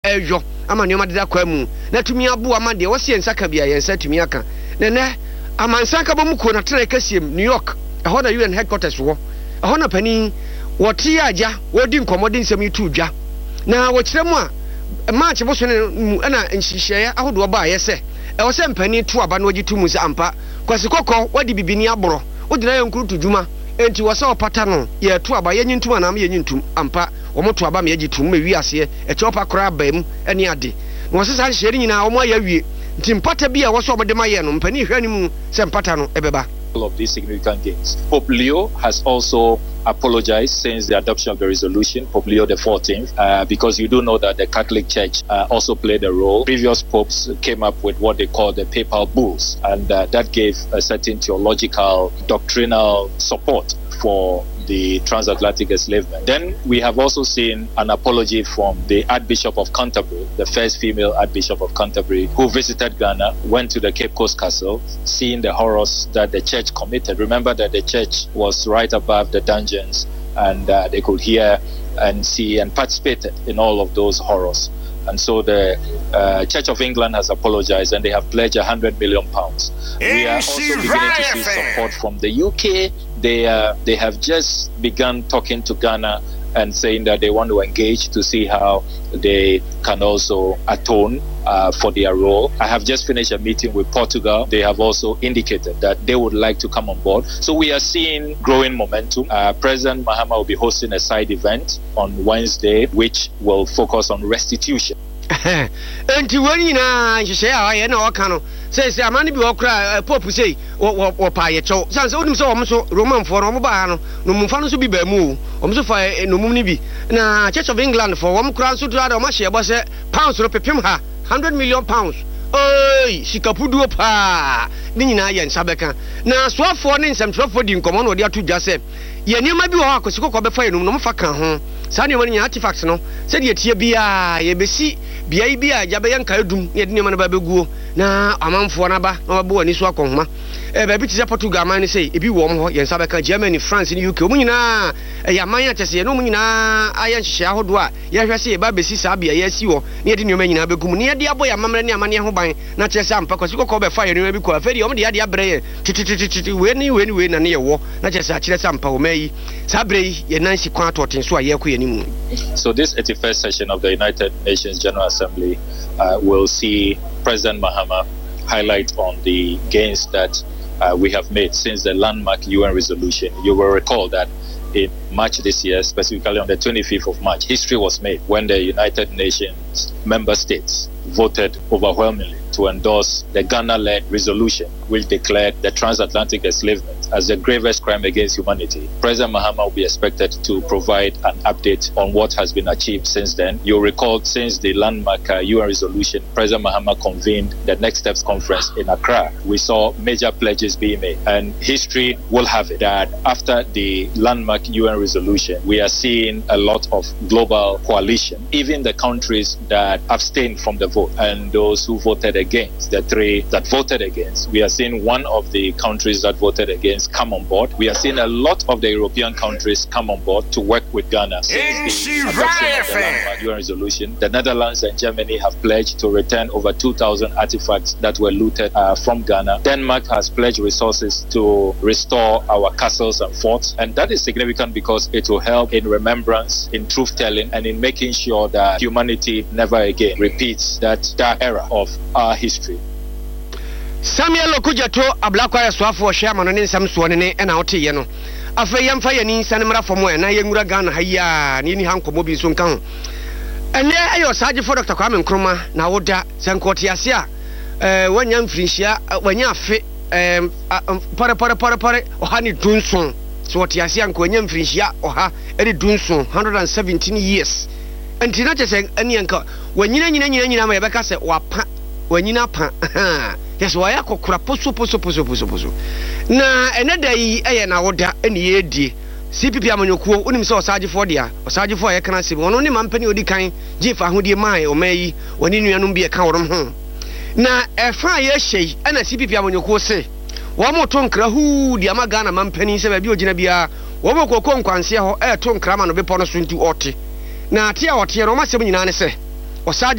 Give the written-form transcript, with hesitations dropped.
ejo ama nneoma de akwa mu na tumi abu ama de wo se nsaka bia yensa tumi aka ne amansanka bomu ko na tena kasiem New York ho na UN headquarters wo ho na pani wote aja wodi nkomode nsem yitu dwa na wo kire mu a match bo so ne na nhihye ahodo ba ayese wo se mpani to aba na ogitu mu se ampa kwasi kokko wodi bibini aboro odina yankuru to dwuma enti wo se opata no ye to aba ye nyintum na am ye nyintum ampa wo to aba me agitum me wi ase e che opa kora ba mu ene ade wo se san hye nyina wo mo ya wie nti mpata bia wo se obode maye no mpani hwani mu se mpata no ebeba. Of these significant gains. Pope Leo has also apologized since the adoption of the resolution, Pope Leo XIV, because you do know that the Catholic Church also played a role. Previous popes came up with what they call the papal bulls, and that gave a certain theological, doctrinal support for the transatlantic enslavement. Then we have also seen an apology from the Archbishop of Canterbury, the first female Archbishop of Canterbury, who visited Ghana, went to the Cape Coast Castle, seeing the horrors that the church committed. Remember that the church was right above the dungeons, and they could hear and see and participated in all of those horrors. And so the Church of England has apologized, and they have pledged £100 million. We are also beginning to see support from the UK. They have just begun talking to Ghana and saying that they want to engage to see how they can also atone for their role. I have just finished a meeting with Portugal. They have also indicated that they would like to come on board. So we are seeing growing momentum. President Mahama will be hosting a side event on Wednesday, which will focus on restitution. Enti wani na nhye aye na okano say amani bi okra pope say wo pa ye cho sanse onim say wo so roman for no ba no no mumfa no so bi ba mu wo so fa no mum ni bi na Church of England for wo kra so do ma hye bo say pounds ro pepem ha £100 million. Oi sikapuduo pa ni nyina ye nsabeka na soafo ne nsamtrofo di nkomo no de atu dwa se ye niam bi wo akosiko ko be fa enum no mfa kan ho sa ne wani artifacts no se de tie bia ye besi bia bia ja be yanka edum ye de niam na ba beguo na amanfo na ba na ba bo ani so akonhoma ba bi tise Portugal man say ebi wo mo ho ye nsabeka Germany, France ni UK omunyina ya man ya tese ye no omunyina aya nhihye ahodo a ye hwese ye ba besi sa bia ye si wo ne de niam nyina begum ne de aboya mamre ne amane ho ban na chese ampa kwasiko ko be fa ye no bi ko afedi om de ya de abre ye titi we ni na ne ye wo na chese a kire sampa o mai sa bre ye nansi kwa atoten so a ye ko ye ni mu. So this 81st session of the United Nations General Assembly will see President Mahama highlight on the gains that we have made since the landmark UN resolution. You will recall that in March this year, specifically on the 25th of March, history was made when the United Nations member states voted overwhelmingly to endorse the Ghana-led resolution which declared the transatlantic enslavement as the gravest crime against humanity. President Mahama will be expected to provide an update on what has been achieved since then. You'll recall since the landmark UN resolution, President Mahama convened the Next Steps conference in Accra. We saw major pledges being made, and history will have it that after the landmark UN resolution, we are seeing a lot of global coalition, even the countries that abstained from the vote and those who voted against, the three that voted against. We are seeing one of the countries that voted against come on board. We are seeing a lot of the European countries come on board to work with Ghana. Since the adoption of the landmark UN resolution, the Netherlands and Germany have pledged to return over 2,000 artifacts that were looted from Ghana. Denmark has pledged resources to restore our castles and forts, and that is significant because it will help in remembrance, in truth-telling, and in making sure that humanity never again repeats that dark era of our history. Samuel Okujato ablakwa swafo shama no nsam so ne na otiye no afa yamfa yani sanmra fomo na yengura Ghana haya ni hankomo bi so nka ho ene ayo saje for Dr. Kwame Nkrumah na woda senkote ase a wanya mfrinhia wanya afe pare oha ni dunson so wote ase anko wanya mfrinhia oha eri dunson 117 years entina chese ene anka wanyina ma yebeka se wapa wanyina pa yes waya kokura poso na eneda yi eye na woda ene yedie CPP amanyokuo unim se osagefo dia osagefo ye kana se wono ne mampani odi kan jifa hodie mai o mai woni nuanom bi e ka worom ho na efa ye hyei ana CPP amanyokuo se wo mo to nkra hu dia ma Ghana mampani se ba bi ogina bia wo mo kokon kwanse ho to nkra ma no bepo no so nti ote na ate a ote no ma sem nyina ne se ɔsa